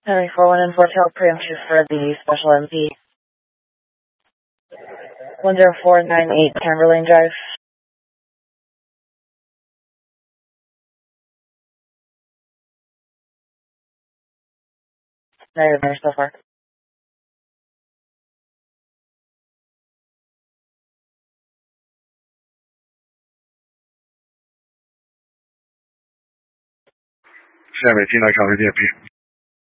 Henry 41 and 4 tail preemptive for the special MP. 10498 Tamberlane Drive. Negative there so far. Sam 18, I counted the MP.